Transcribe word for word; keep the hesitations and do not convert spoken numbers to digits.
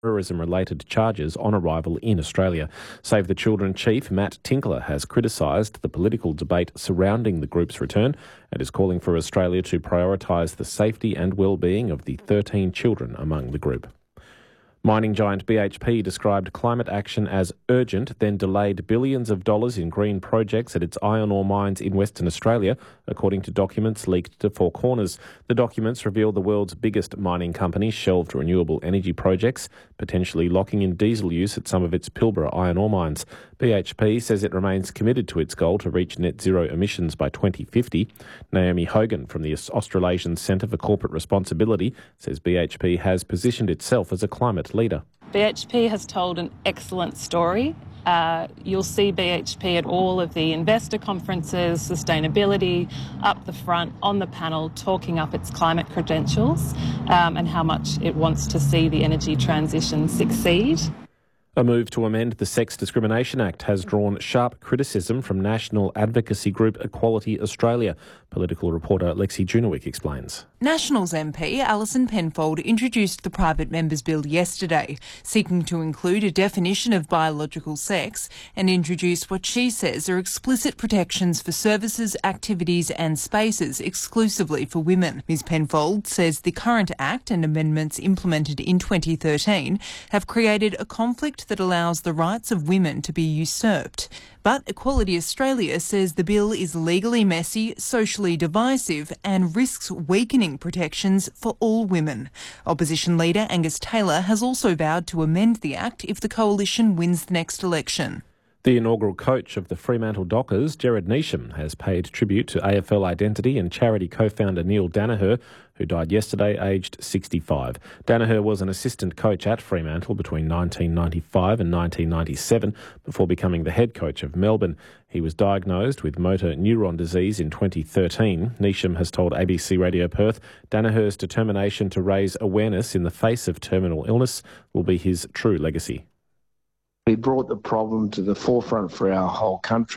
terrorism-related charges on arrival in Australia. Save the Children chief Matt Tinkler has criticised the political debate surrounding the group's return and is calling for Australia to prioritise the safety and well-being of the thirteen children among the group. Mining giant B H P described climate action as urgent, then delayed billions of dollars in green projects at its iron ore mines in Western Australia, according to documents leaked to Four Corners. The documents reveal the world's biggest mining company shelved renewable energy projects, potentially locking in diesel use at some of its Pilbara iron ore mines. B H P says it remains committed to its goal to reach net zero emissions by twenty fifty. Naomi Hogan from the Australasian Centre for Corporate Responsibility says B H P has positioned itself as a climate leader. B H P has told an excellent story. Uh, you'll see B H P at all of the investor conferences, sustainability, up the front, on the panel, talking up its climate credentials um, and how much it wants to see the energy transition succeed. A move to amend the Sex Discrimination Act has drawn sharp criticism from national advocacy group Equality Australia. Political reporter Lexi Junowick explains. Nationals M P Alison Penfold introduced the private members' bill yesterday, seeking to include a definition of biological sex and introduce what she says are explicit protections for services, activities and spaces exclusively for women. Ms Penfold says the current Act and amendments implemented in twenty thirteen have created a conflict that allows the rights of women to be usurped. But Equality Australia says the bill is legally messy, socially divisive and risks weakening protections for all women. Opposition leader Angus Taylor has also vowed to amend the Act if the coalition wins the next election. The inaugural coach of the Fremantle Dockers, Gerard Neesham, has paid tribute to A F L identity and charity co-founder Neil Daniher, who died yesterday aged sixty-five. Daniher was an assistant coach at Fremantle between nineteen ninety-five and nineteen ninety-seven before becoming the head coach of Melbourne. He was diagnosed with motor neuron disease in twenty thirteen. Neesham has told A B C Radio Perth Daniher's determination to raise awareness in the face of terminal illness will be his true legacy. He brought the problem to the forefront for our whole country.